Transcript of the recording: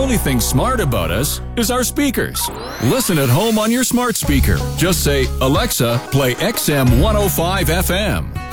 only thing smart about us is our speakers. Listen at home on your smart speaker. Just say, Alexa, play XM 105 FM.